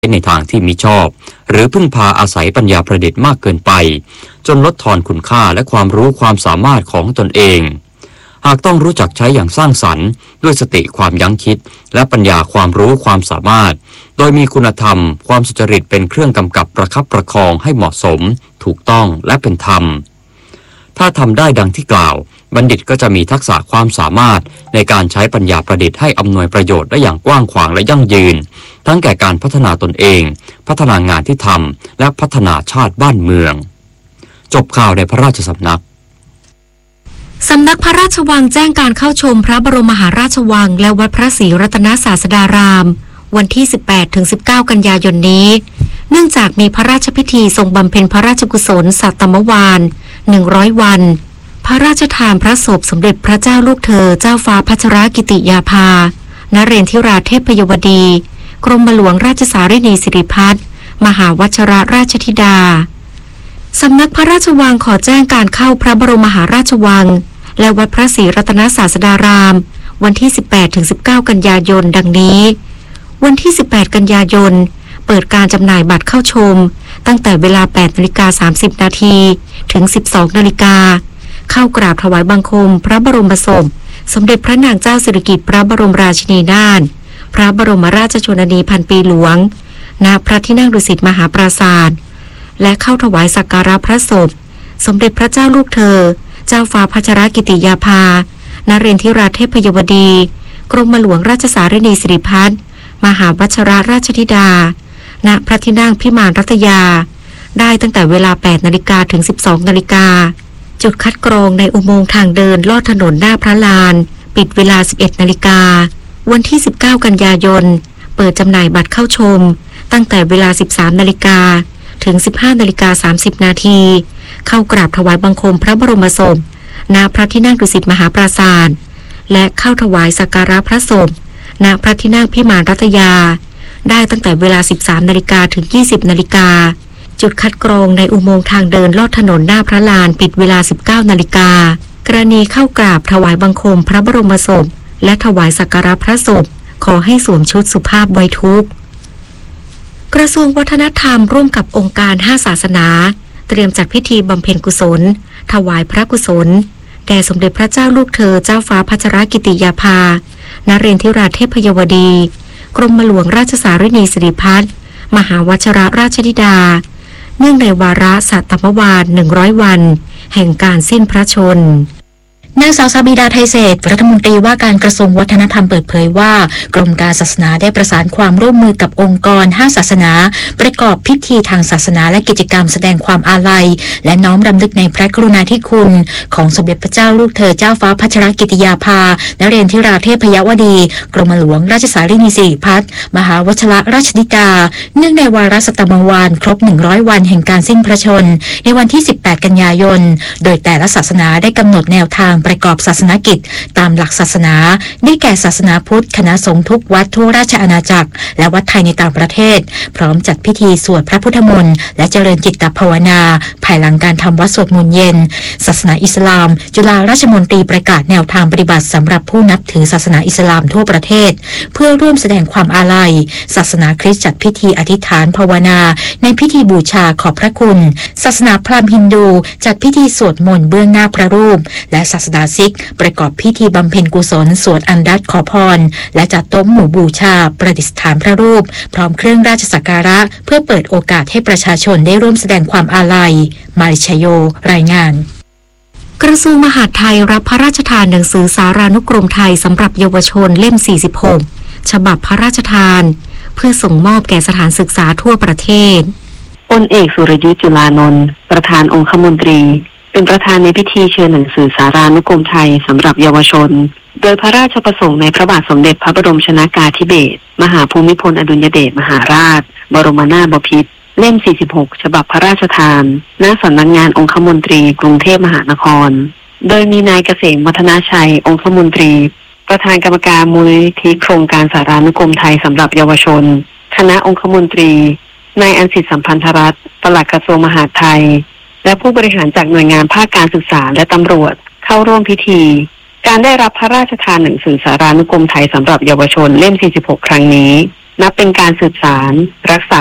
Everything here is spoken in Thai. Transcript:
ในทางที่มิชอบหรือพึ่งพาอาศัยปัญญาประดิษฐ์มากเกินไปจนลดทอนคุณค่าและความรู้ความสามารถของตนเองหากต้องรู้จักใช้อย่างสร้างสรรค์ด้วยสติความยั้งคิดและปัญญาความรู้ความสามารถโดยมีคุณธรรมความสุจริตเป็นเครื่องกำกับประคับประคองให้เหมาะสมถูกต้องและเป็นธรรมถ้าทำได้ดังที่กล่าวบัณฑิตก็จะมีทักษะความสามารถในการใช้ปัญญาประดิษฐ์ให้อำนวยประโยชน์ได้อย่างกว้างขวางและยั่งยืนทั้งแก่การพัฒนาตนเองพัฒนางานที่ทำและพัฒนาชาติบ้านเมืองจบข่าวในพระราชสำนักพระราชวังแจ้งการเข้าชมพระบรมมหาราชวังและวัดพระศรีรัตนศาสดารามวันที่ 18-19 กันยายนนี้เนื่องจากมีพระราชพิธีทรงบำเพ็ญพระราชกุศลสัตตมวาล100 วันพระราชทานพระศพสมเด็จพระเจ้าลูกเธอเจ้าฟ้าพัชรกิติยาภานเรนทิราเทพยวดีกรมหลวงราชสารินีสิริพัฒน์มหาวชิรราชธิดาสำนักพระราชวังขอแจ้งการเข้าพระบรมมหาราชวังและวัดพระศรีรัตนศาสดารามวันที่ 18-19 กันยายนดังนี้วันที่ 18 กันยายนเปิดการจำหน่ายบัตรเข้าชมตั้งแต่เวลา 8:30 นาทีถึง 12 นาฬิกาเข้ากราบถวายบังคมพระบรมศพสมเด็จพระนางเจ้าสิริกิติ์พระบรมราชินีนาถพระบรมราชชนนีพันปีหลวงณพระที่นั่งดุสิตมหาปราสาทและเข้าถวายสักการะพระศพสมเด็จพระเจ้าลูกเธอเจ้าฟ้าพัชรกิติยาภานเรนทิราเทพยวดีกรมหลวงราชสารินีสิริพัฒน์มหาวชิรราชธิดาณพระที่นั่งพิมานรัตยาได้ตั้งแต่เวลา 8 นาฬิกาถึง 12 นาฬิกาจุดคัดกรองในอุโมงค์ทางเดินลอดถนนหน้าพระลานปิดเวลา 11 นาฬิกาวันที่ 19 กันยายนเปิดจำหน่ายบัตรเข้าชมตั้งแต่เวลา 13 นาฬิกาถึง 15:30 นาทีเข้ากราบถวายบังคมพระบรมศพณพระที่นั่งดุสิตมหาปราสาทและเข้าถวายสักการะพระศพณพระที่นั่งพิมานรัตยาได้ตั้งแต่เวลา 13 นาฬิกาถึง 20 นาฬิกาจุดคัดกรองในอุโมงค์ทางเดินลอดถนนหน้าพระลานปิดเวลา 19 นาฬิกากรณีเข้ากราบถวายบังคมพระบรมศพและถวายสักการะพระศพขอให้สวมชุดสุภาพไว้ทุกข์กระทรวงวัฒนธรรมร่วมกับองค์การ5ศาสนาเตรียมจัดพิธีบำเพ็ญกุศลถวายพระกุศลแด่สมเด็จพระเจ้าลูกเธอเจ้าฟ้าพัชรกิติยาภานเรนทิราเทพยวดีกรมหลวงราชสารินีสิริพัฒน์มหาวชิรราชธิดาเนื่องในวาระสัตตมวาล100 วันแห่งการสิ้นพระชนม์นางสาวซาบิดาไทยเศรษฐ์รัฐมนตรีว่าการกระทรวงวัฒนธรรมเปิดเผยว่ากรมการศาสนาได้ประสานความร่วมมือกับองค์กร5ศาสนาประกอบพิธีทางศาสนาและกิจกรรมแสดงความอาลัยและน้อมรำลึกในพระกรุณาธิคุณของสมเด็จพระเจ้าลูกเธอเจ้าฟ้าพัชรกิติยาภานเรนทิราเทพยวดีกรมหลวงราชสารินีสิริพัฒน์มหาวชิรราชธิดาเนื่องในวาระสัตตมวาลครบ100 วันแห่งการสิ้นพระชนม์ในวันที่ 18 กันยายนโดยแต่ละศาสนาได้กำหนดแนวทางประกอบศาสนกิจตามหลักศาสนาได้แก่ศาสนาพุทธคณะสงฆ์ทุกวัดทั่วราชอาณาจักรและวัดไทยในต่างประเทศพร้อมจัดพิธีสวดพระพุทธมนต์และเจริญจิตตภาวนาภายหลังการทำวัดสวดมนต์เย็นศาสนาอิสลามจุฬาราชมนตรีประกาศแนวทางปฏิบัติสำหรับผู้นับถือศาสนาอิสลามทั่วประเทศเพื่อร่วมแสดงความอาลัยศาสนาคริสต์จัดพิธีอธิษฐานภาวนาในพิธีบูชาขอบพระคุณศาสนาพราหมณ์ฮินดูจัดพิธีสวดมนต์เบื้องหน้าพระรูปและศาสนาซิกประกอบพิธีบำเพ็ญกุศลสวดอันดัตขอพรและจัดโต๊ะหมู่บูชาประดิษฐานพระรูปพร้อมเครื่องราชสักการะเพื่อเปิดโอกาสให้ประชาชนได้ร่วมแสดงความอาลัยมาริชโยรายงานกระทรวงมหาดไทยรับพระราชทานหนังสือสารานุกรมไทยสำหรับเยาวชนเล่ม 46 ฉบับพระราชทานเพื่อส่งมอบแก่สถานศึกษาทั่วประเทศพลเอกสุรยุทธจุลานนท์ประธานองคมนตรีเป็นประธานในพิธีเชิญหนังสือสารานุกรมไทยสำหรับเยาวชนโดยพระราชประสงค์ในพระบาทสมเด็จพระบรมชนกาธิเบศรมหาภูมิพลอดุลยเดชมหาราชบรมนาถบพิตรเล่ม 46 ฉบับพระราชทานณสำนักงานองคมนตรีกรุงเทพมหานครโดยมีนายเกษมวัฒนาชัยองคมนตรีประธานกรรมการมูลนิธิโครงการสารานุกรมไทยสำหรับเยาวชนคณะองคมนตรีนายอัญสิทธิสัมพันธรัตน์ปลัดกระทรวงมหาดไทยและผู้บริหารจากหน่วยงานภาคการศึกษาและตำรวจเข้าร่วมพิธีการได้รับพระราชทานหนังสือสารานุกรมไทยสำหรับเยาวชนเล่ม 46 ครั้งนี้นับเป็นการสืบสานรักษา